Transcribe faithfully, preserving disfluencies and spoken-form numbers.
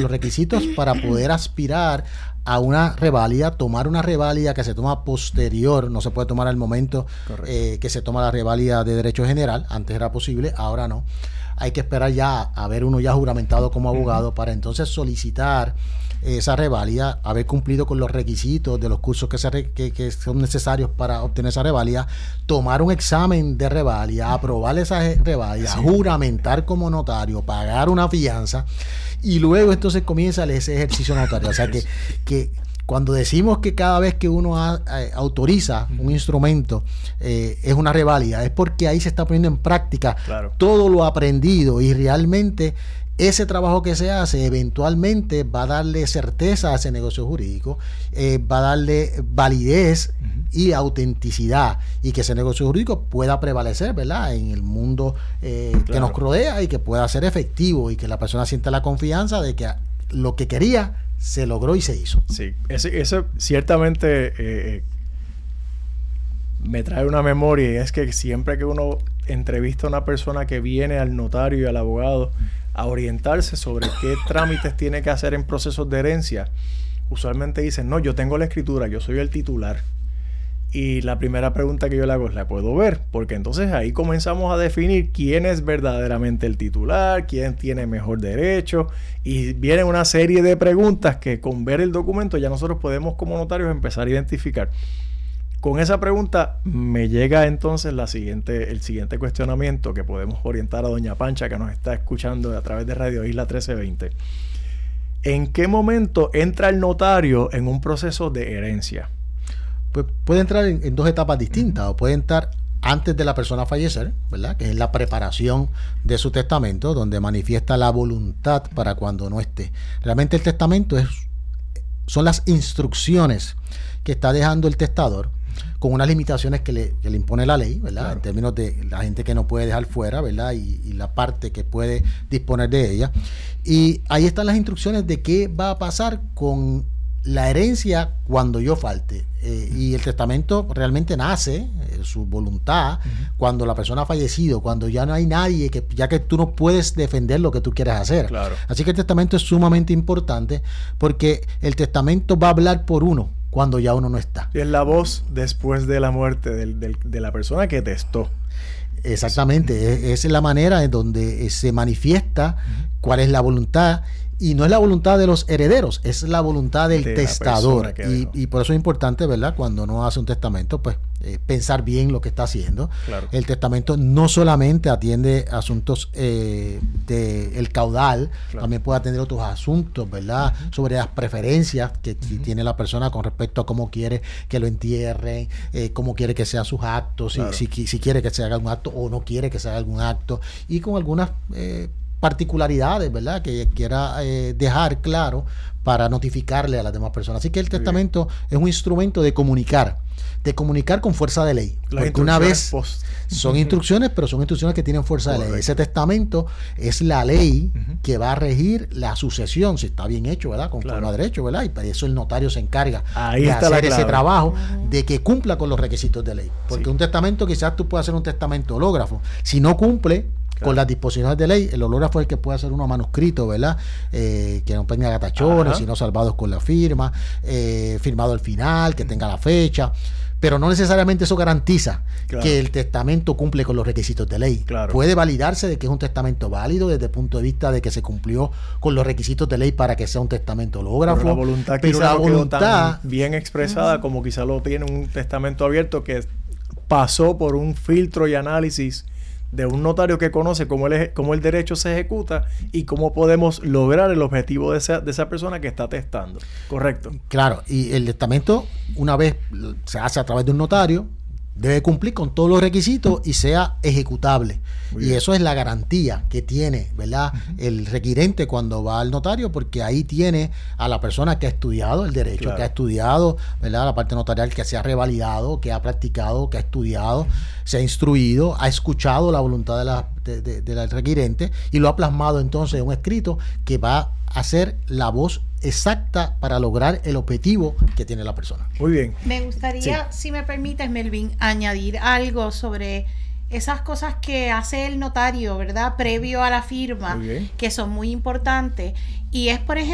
los requisitos para poder aspirar a una reválida, tomar una reválida que se toma posterior, no se puede tomar al momento eh, que se toma la reválida de derecho general, antes era posible, ahora no. Hay que esperar ya a ver uno ya juramentado como abogado uh-huh. para entonces solicitar esa reválida, haber cumplido con los requisitos de los cursos que, se re, que, que son necesarios para obtener esa reválida, tomar un examen de reválida, aprobar esa reválida, sí. juramentar como notario, pagar una fianza y luego entonces comienza ese ejercicio notario. O sea que, que cuando decimos que cada vez que uno ha, eh, autoriza un instrumento eh, es una reválida, es porque ahí se está poniendo en práctica claro. todo lo aprendido y realmente ese trabajo que se hace eventualmente va a darle certeza a ese negocio jurídico, eh, va a darle validez uh-huh. y autenticidad y que ese negocio jurídico pueda prevalecer, ¿verdad?, en el mundo eh, claro. que nos rodea y que pueda ser efectivo y que la persona sienta la confianza de que lo que quería se logró y se hizo. Sí, ese, eso ciertamente eh, me trae una memoria y es que siempre que uno entrevista a una persona que viene al notario y al abogado a orientarse sobre qué trámites tiene que hacer en procesos de herencia, usualmente dicen, no, yo tengo la escritura, yo soy el titular. Y la primera pregunta que yo le hago es, ¿la puedo ver? Porque entonces ahí comenzamos a definir quién es verdaderamente el titular, quién tiene mejor derecho, y viene una serie de preguntas que con ver el documento ya nosotros podemos como notarios empezar a identificar. Con esa pregunta me llega entonces la siguiente, el siguiente cuestionamiento que podemos orientar a doña Pancha, que nos está escuchando a través de Radio Isla trece veinte. ¿En qué momento entra el notario en un proceso de herencia? Pues puede entrar en, en dos etapas distintas, o puede entrar antes de la persona fallecer, ¿verdad?, que es la preparación de su testamento, donde manifiesta la voluntad para cuando no esté. Realmente el testamento es, son las instrucciones que está dejando el testador, con unas limitaciones que le, que le impone la ley, ¿verdad? Claro. En términos de la gente que no puede dejar fuera, ¿verdad? Y, y la parte que puede disponer de ella. Y ahí están las instrucciones de qué va a pasar con la herencia cuando yo falte. Eh, y el testamento realmente nace, eh, su voluntad, uh-huh. cuando la persona ha fallecido, cuando ya no hay nadie, que ya que tú no puedes defender lo que tú quieres hacer. Claro. Así que el testamento es sumamente importante porque el testamento va a hablar por uno cuando ya uno no está. Es la voz después de la muerte del, del, de la persona que testó. Exactamente, sí. es, es la manera en donde se manifiesta uh-huh. cuál es la voluntad. Y no es la voluntad de los herederos, es la voluntad del de testador. Y, y por eso es importante, ¿verdad?, cuando uno hace un testamento, pues eh, pensar bien lo que está haciendo. Claro. El testamento no solamente atiende asuntos eh, del caudal, claro. también puede atender otros asuntos, ¿verdad?, uh-huh. sobre las preferencias que uh-huh. tiene la persona con respecto a cómo quiere que lo entierren, eh, cómo quiere que sean sus actos, claro. si, si, si quiere que se haga algún acto o no quiere que se haga algún acto, y con algunas Eh, particularidades, ¿verdad?, que quiera eh, dejar claro para notificarle a las demás personas. Así que el testamento es un instrumento de comunicar, de comunicar con fuerza de ley. Las porque una vez post. son instrucciones, pero son instrucciones que tienen fuerza Correcto. de ley. Ese testamento es la ley uh-huh. que va a regir la sucesión, si está bien hecho, ¿verdad?, conforme claro. a derecho, ¿verdad? Y para eso el notario se encarga Ahí de está hacer la ese trabajo, uh-huh. de que cumpla con los requisitos de ley. Porque sí. un testamento, quizás tú puedas hacer un testamento hológrafo. Si no cumple Claro. con las disposiciones de ley, el hológrafo es el que puede hacer uno manuscrito, ¿verdad? Eh, que no tenga gatachones, sino salvados con la firma, eh, firmado al final, que tenga la fecha, pero no necesariamente eso garantiza claro. que el testamento cumple con los requisitos de ley. Claro. Puede validarse de que es un testamento válido desde el punto de vista de que se cumplió con los requisitos de ley para que sea un testamento hológrafo. Pero la voluntad pero quizá la no voluntad quedó tan bien expresada uh-huh. como quizá lo tiene un testamento abierto que pasó por un filtro y análisis de un notario que conoce cómo el, cómo el derecho se ejecuta y cómo podemos lograr el objetivo de esa, de esa persona que está testando. Correcto. Claro, y el testamento, una vez se hace a través de un notario, debe cumplir con todos los requisitos y sea ejecutable. Muy y bien. Eso es la garantía que tiene, ¿verdad?, uh-huh. el requirente cuando va al notario, porque ahí tiene a la persona que ha estudiado el derecho, claro. que ha estudiado, ¿verdad?, la parte notarial, que se ha revalidado, que ha practicado, que ha estudiado, uh-huh. se ha instruido, ha escuchado la voluntad de la, de, de, de la requirente y lo ha plasmado entonces en un escrito que va a ser la voz exacta para lograr el objetivo que tiene la persona. Muy bien. Me gustaría, sí. si me permites, Melvin, añadir algo sobre esas cosas que hace el notario, ¿verdad?, previo a la firma, que son muy importantes. Y es, por ejemplo,